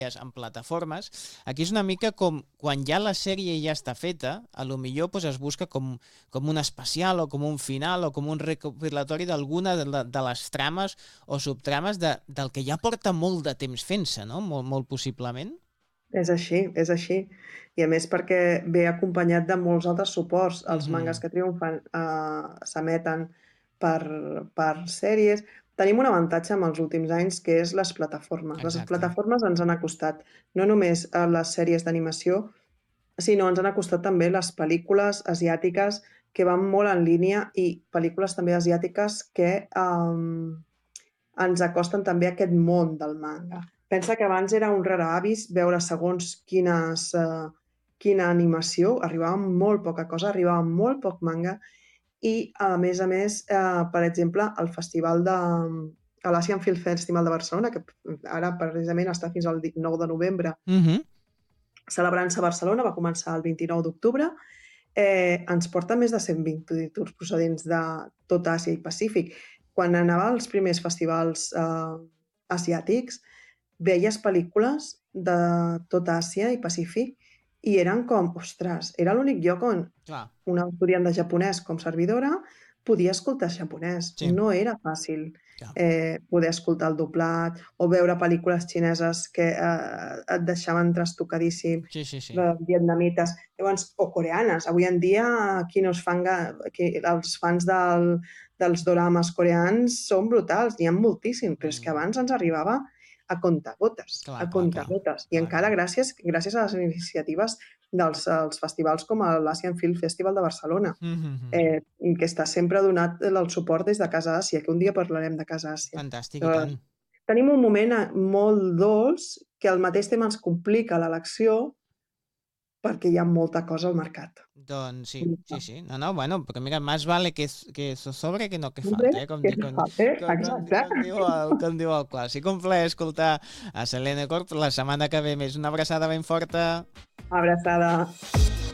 en plataformes, aquí és una mica com quan ja la sèrie ja està feta, a lo millor pues, es busca com un especial o com un final o com un recopilatori d'alguna de les trames o subtrames del que ja porta molt de temps fent-se, no? Molt possiblement. És així, és així. I a més perquè ve acompanyat de molts altres suports. Els mangas que triomfen s'emeten per sèries. Tenim un avantatge amb els últims anys, que és les plataformes. Les Exacte. plataformes ens han acostat no només a les sèries d'animació, sinó ens han acostat també les pel·lícules asiàtiques que van molt en línia i pel·lícules també asiàtiques que ens acosten també a aquest món del manga. Pensa que abans era un rara avis veure segons quina animació, arribava amb molt poca cosa, arribava amb molt poc manga i, a més, per exemple, el festival a l'Asian Film Festival de Barcelona, que ara precisament està fins al 19 de novembre, celebrant-se a Barcelona, va començar el 29 d'octubre, ens porta més de 120 títols procedents de tot Àsia i Pacífic. Quan anava als primers festivals asiàtics, veies pel·lícules de tot Àsia i Pacífic i eren com, ostres, era l'únic lloc on una estudiant de japonès com servidora podia escoltar japonès. Sí. No era fàcil poder escoltar el doblat o veure pel·lícules xineses que et deixaven trastocadíssim, vietnamites, llavors, o coreanes. Avui en dia, els fans dels dorames coreans són brutals, n'hi ha moltíssims, però és que abans ens arribava a contagotes, I encara gràcies a les iniciatives dels festivals com l'Asian Film Festival de Barcelona, que està sempre donat el suport des de Casa Àsia, que un dia parlarem de Casa Àsia. Fantàstic, i tant. Tenim un moment molt dolç que al mateix temps ens complica l'elecció perquè hi ha molta cosa al mercat. Doncs sí. No, bueno, però mira, más vale que sobre que no que falte, com diu el clàssic. Un plaer escoltar a Selene Corp la setmana que ve més. Una abraçada ben forta. Abraçada.